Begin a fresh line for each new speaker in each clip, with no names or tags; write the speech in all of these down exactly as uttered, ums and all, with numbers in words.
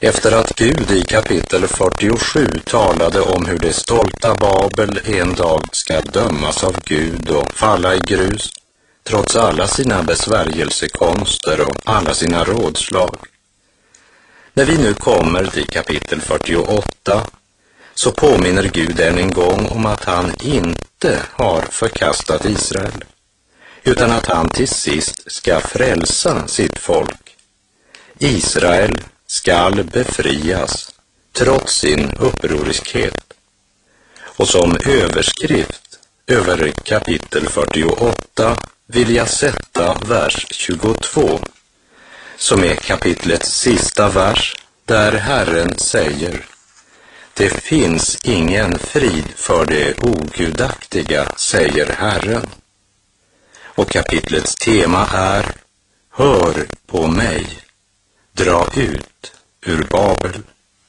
Efter att Gud i kapitel fyrtiosju talade om hur det stolta Babel en dag ska dömas av Gud och falla i grus, trots alla sina besvärjelsekonster och alla sina rådslag. När vi nu kommer till kapitel fyrtioåtta så påminner Gud än en gång om att han inte har förkastat Israel, utan att han till sist ska frälsa sitt folk. Israel skall befrias trots sin upproriskhet. Och som överskrift över kapitel fyrtioåtta vill jag sätta vers tjugotvå, som är kapitlets sista vers, där Herren säger: det finns ingen frid för det ogudaktiga, säger Herren. Och kapitlets tema är: hör på mig, dra ut ur Babel.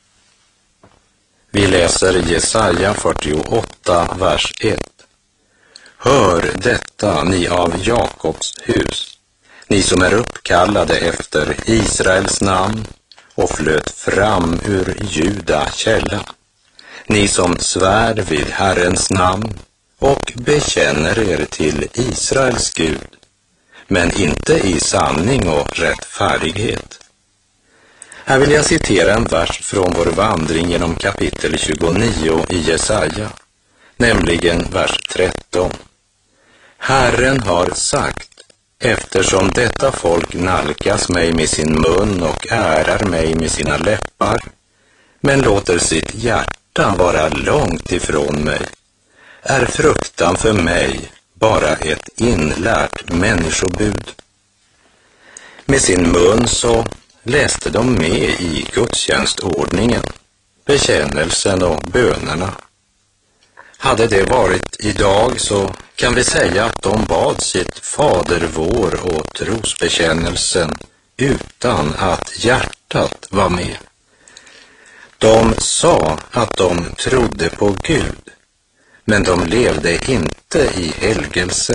Vi läser Jesaja fyrtioåtta, vers ett. Hör detta, ni av Jakobs hus, ni som är uppkallade efter Israels namn och flöt fram ur Juda källa, ni som svär vid Herrens namn och bekänner er till Israels Gud, men inte i sanning och rättfärdighet. Här vill jag citera en vers från vår vandring genom kapitel tjugonio i Jesaja, nämligen vers tretton. Herren har sagt: eftersom detta folk nalkas mig med sin mun och ärar mig med sina läppar, men låter sitt hjärta vara långt ifrån mig, är fruktan för mig bara ett inlärt människobud. Med sin mun så läste de med i gudstjänstordningen, bekännelsen och bönerna. Hade det varit idag så kan vi säga att de bad sitt Fader vår och trosbekännelsen utan att hjärtat var med. De sa att de trodde på Gud, men de levde inte i helgelse.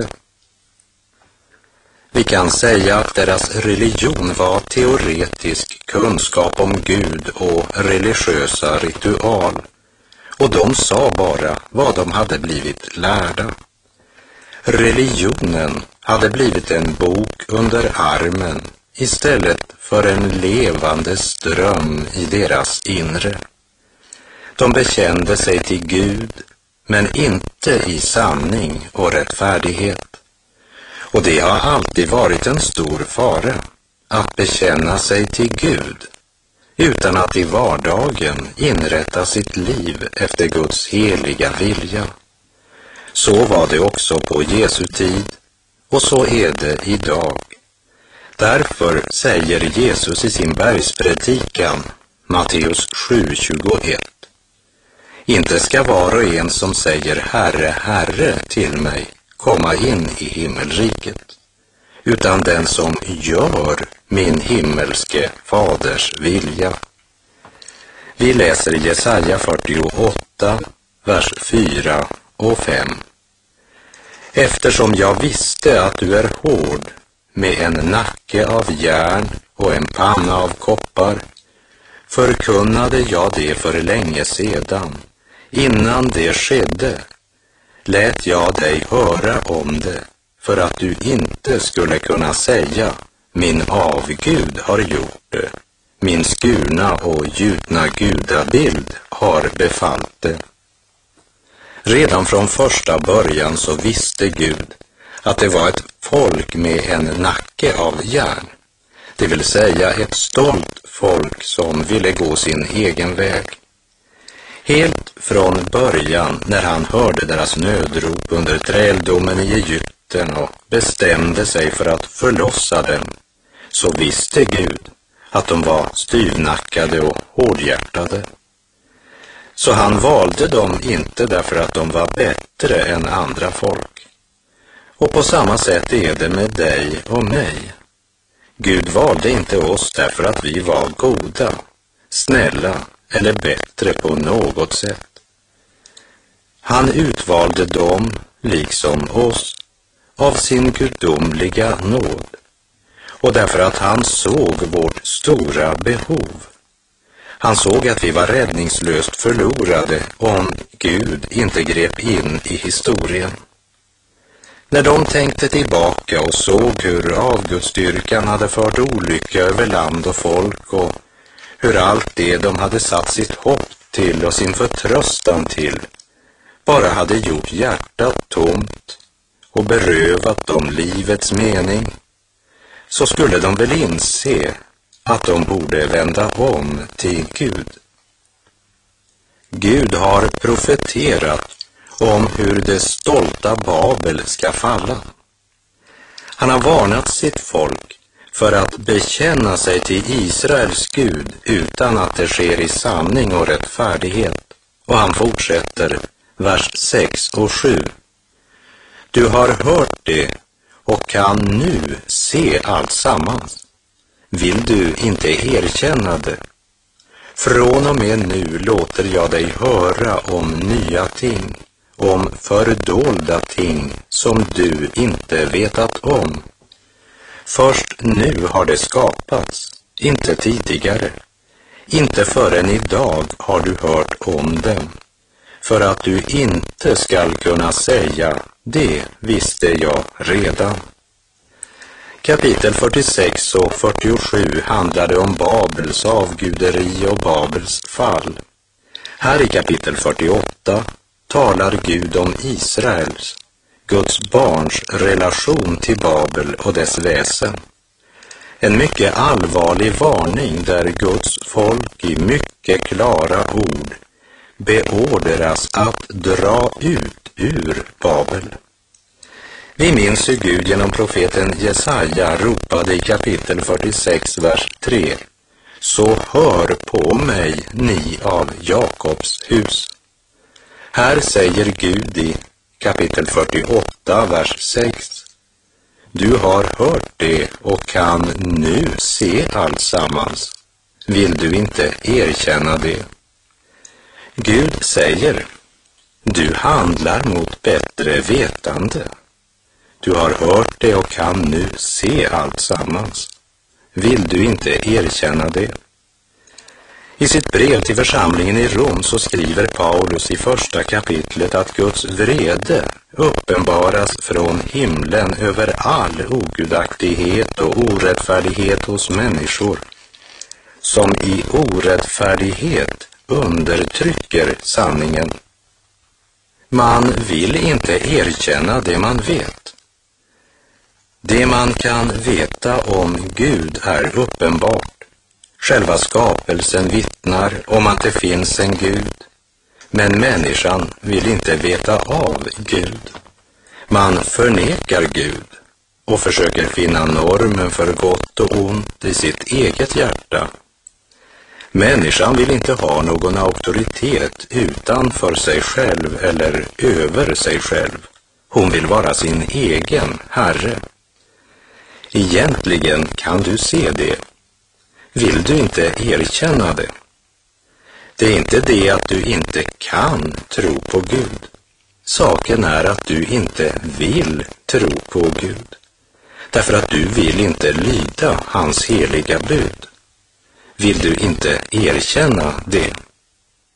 Vi kan säga att deras religion var teoretisk kunskap om Gud och religiösa ritual, och de sa bara vad de hade blivit lärda. Religionen hade blivit en bok under armen istället för en levande ström i deras inre. De bekände sig till Gud, men inte i sanning och rättfärdighet. Och det har alltid varit en stor fara att bekänna sig till Gud utan att i vardagen inrätta sitt liv efter Guds heliga vilja. Så var det också på Jesu tid, och så är det idag. Därför säger Jesus i sin bergspredikan, Matteus sju tjugoett: inte ska var och en som säger Herre, Herre till mig komma in i himmelriket, utan den som gör min himmelske faders vilja. Vi läser Jesaja fyrtioåtta, vers fyra och fem. Eftersom jag visste att du är hård, med en nacke av järn och en panna av koppar, förkunnade jag det för länge sedan. Innan det skedde lät jag dig höra om det, för att du inte skulle kunna säga: min avgud har gjort det, min skurna och gjutna gudabild har befallt det. Redan från första början så visste Gud att det var ett folk med en nacke av järn, det vill säga ett stolt folk som ville gå sin egen väg. Helt från början, när han hörde deras nödrop under träldomen i Egypten och bestämde sig för att förlossa dem, så visste Gud att de var styvnackade och hårdhjärtade. Så han valde dem inte därför att de var bättre än andra folk. Och på samma sätt är det med dig och mig. Gud valde inte oss därför att vi var goda, snälla eller bättre på något sätt. Han utvalde dem, liksom oss, av sin gudomliga nåd, och därför att han såg vårt stora behov. Han såg att vi var räddningslöst förlorade om Gud inte grep in i historien. När de tänkte tillbaka och såg hur avgudsdyrkan hade fört olycka över land och folk och hur allt det de hade satt sitt hopp till och sin förtröstan till bara hade gjort hjärtat tomt och berövat dem livets mening, så skulle de väl inse att de borde vända om till Gud. Gud har profeterat om hur det stolta Babel ska falla. Han har varnat sitt folk för att bekänna sig till Israels Gud utan att det sker i sanning och rättfärdighet. Och han fortsätter, vers sex och sju. Du har hört det och kan nu se allt sammans. Vill du inte erkänna det? Från och med nu låter jag dig höra om nya ting, om fördolda ting som du inte vetat om. Först nu har det skapats, inte tidigare. Inte förrän idag har du hört om dem, för att du inte skall kunna säga, det visste jag redan. Kapitel fyrtiosex och fyrtiosju handlade om Babels avguderi och Babels fall. Här i kapitel fyrtioåtta talar Gud om Israels, Guds barns relation till Babel och dess väsen. En mycket allvarlig varning där Guds folk i mycket klara ord beordras att dra ut ur Babel. Vi minns hur Gud genom profeten Jesaja ropade i kapitel fyrtiosex, vers tre. Så hör på mig, ni av Jakobs hus. Här säger Gud i kapitel fyrtioåtta, vers sex. Du har hört det och kan nu se alltsammans. Vill du inte erkänna det? Gud säger, du handlar mot bättre vetande. Du har hört det och kan nu se alltsammans. Vill du inte erkänna det? I sitt brev till församlingen i Rom så skriver Paulus i första kapitlet att Guds vrede uppenbaras från himlen över all ogudaktighet och orättfärdighet hos människor, som i orättfärdighet undertrycker sanningen. Man vill inte erkänna det man vet. Det man kan veta om Gud är uppenbart. Själva skapelsen vittnar om att det finns en Gud, men människan vill inte veta av Gud. Man förnekar Gud och försöker finna normen för gott och ont i sitt eget hjärta. Människan vill inte ha någon auktoritet utanför sig själv eller över sig själv. Hon vill vara sin egen herre. Egentligen kan du se det. Vill du inte erkänna det? Det är inte det att du inte kan tro på Gud. Saken är att du inte vill tro på Gud. Därför att du vill inte lyda hans heliga bud. Vill du inte erkänna det?